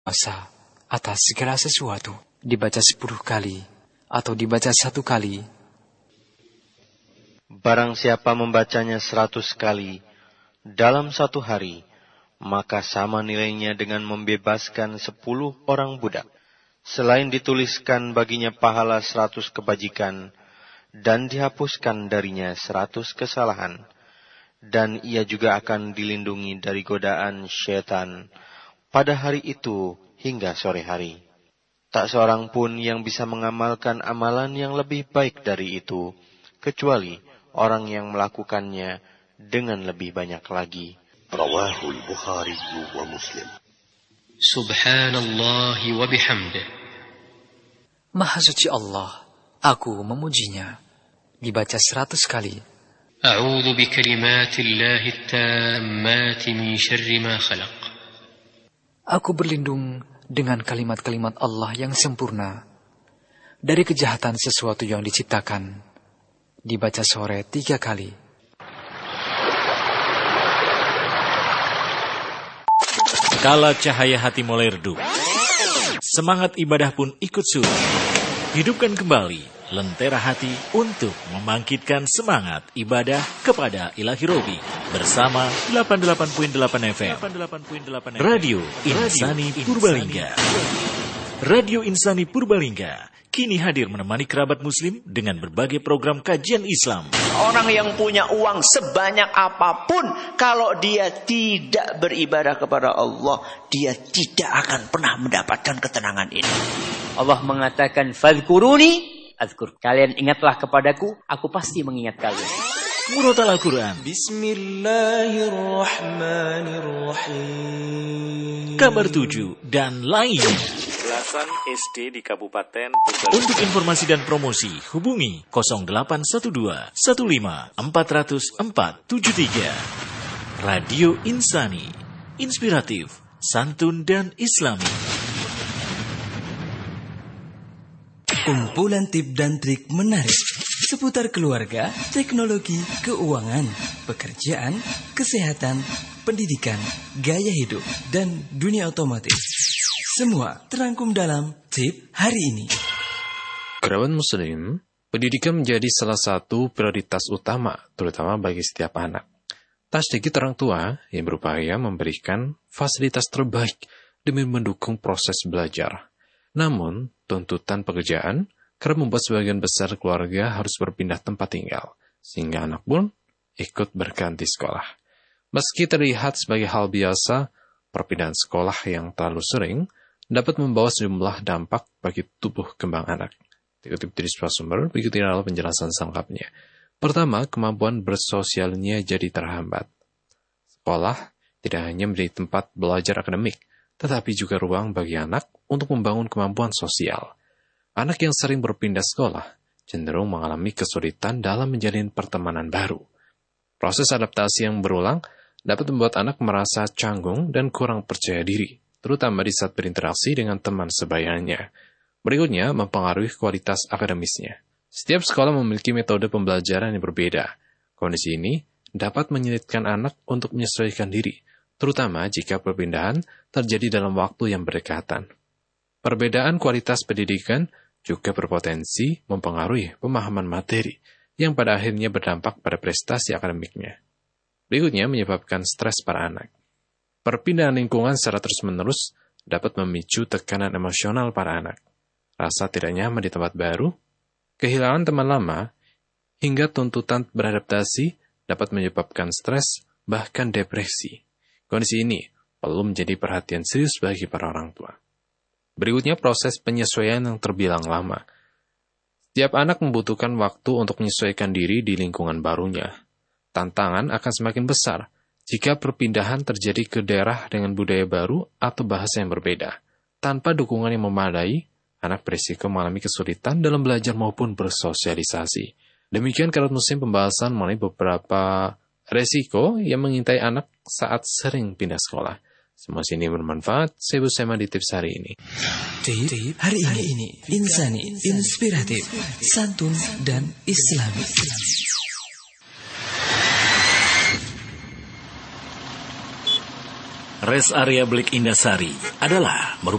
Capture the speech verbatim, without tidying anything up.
Puasa atas segala sesuatu dibaca sepuluh kali atau dibaca satu kali. Barang siapa membacanya seratus kali dalam satu hari, maka sama nilainya dengan membebaskan sepuluh orang budak. Selain dituliskan baginya pahala seratus kebajikan, dan dihapuskan darinya seratus kesalahan. Dan ia juga akan dilindungi dari godaan syaitan pada hari itu hingga sore hari. Tak seorang pun yang bisa mengamalkan amalan yang lebih baik dari itu, kecuali orang yang melakukannya dengan lebih banyak lagi. Rawahul Bukhari wa Muslim. Subhanallah wa bihamdih. Maha suci Allah, aku memujinya. Dibaca seratus kali. A'udzu bikalimatillahi tammati min syarri ma khalaq. Aku berlindung dengan kalimat-kalimat Allah yang sempurna dari kejahatan sesuatu yang diciptakan. Dibaca sore tiga kali. Kala cahaya hati mulai redup, semangat ibadah pun ikut surut. Hidupkan kembali lentera hati untuk membangkitkan semangat ibadah kepada Ilahi Robi bersama delapan puluh delapan koma delapan F M Radio Insani Purbalingga. Radio Insani Purbalingga kini hadir menemani kerabat muslim dengan berbagai program kajian Islam. Orang yang punya uang sebanyak apapun, kalau dia tidak beribadah kepada Allah, dia tidak akan pernah mendapatkan ketenangan ini. Allah mengatakan, "Fadhkuruni azkur." Kalian ingatlah kepadaku, aku pasti mengingat kalian. Murotal Al-Quran. Bismillahirrahmanirrahim. Kabar tujuh dan lain. Belasan S D di Kabupaten Purbalingga. Untuk informasi dan promosi, hubungi nol delapan satu dua satu lima empat nol nol empat tujuh tiga. Radio Insani, inspiratif, santun dan islami. Kumpulan tip dan trik menarik seputar keluarga, teknologi, keuangan, pekerjaan, kesehatan, pendidikan, gaya hidup, dan dunia otomotif. Semua terangkum dalam tip hari ini. Kerabat muslim, pendidikan menjadi salah satu prioritas utama, terutama bagi setiap anak. Tak sedikit orang tua yang berupaya memberikan fasilitas terbaik demi mendukung proses belajar. Namun, tuntutan pekerjaan kerap membuat sebagian besar keluarga harus berpindah tempat tinggal, sehingga anak pun ikut berganti sekolah. Meski terlihat sebagai hal biasa, perpindahan sekolah yang terlalu sering dapat membawa sejumlah dampak bagi tubuh kembang anak. Dikutip dari sebuah sumber, berikut ini adalah penjelasan selengkapnya. Pertama, kemampuan bersosialnya jadi terhambat. Sekolah tidak hanya menjadi tempat belajar akademik, tetapi juga ruang bagi anak untuk membangun kemampuan sosial. Anak yang sering berpindah sekolah cenderung mengalami kesulitan dalam menjalin pertemanan baru. Proses adaptasi yang berulang dapat membuat anak merasa canggung dan kurang percaya diri, terutama di saat berinteraksi dengan teman sebayanya. Berikutnya, mempengaruhi kualitas akademisnya. Setiap sekolah memiliki metode pembelajaran yang berbeda. Kondisi ini dapat menyulitkan anak untuk menyesuaikan diri, terutama jika perpindahan terjadi dalam waktu yang berdekatan. Perbedaan kualitas pendidikan juga berpotensi mempengaruhi pemahaman materi, yang pada akhirnya berdampak pada prestasi akademiknya. Berikutnya menyebabkan stres para anak. Perpindahan lingkungan secara terus-menerus dapat memicu tekanan emosional para anak. Rasa tidak nyaman di tempat baru, kehilangan teman lama, hingga tuntutan beradaptasi dapat menyebabkan stres, bahkan depresi. Kondisi ini perlu menjadi perhatian serius bagi para orang tua. Berikutnya proses penyesuaian yang terbilang lama. Setiap anak membutuhkan waktu untuk menyesuaikan diri di lingkungan barunya. Tantangan akan semakin besar jika perpindahan terjadi ke daerah dengan budaya baru atau bahasa yang berbeda. Tanpa dukungan yang memadai, anak berisiko mengalami kesulitan dalam belajar maupun bersosialisasi. Demikian kerabat muslim pembahasan mengenai beberapa resiko yang mengintai anak saat sering pindah sekolah. Semua sini bermanfaat. Saya Bu Sema di tips hari ini. Tip hari ini, ini Insani, inspiratif, santun dan islami. Res area Blik Indasari adalah merupakan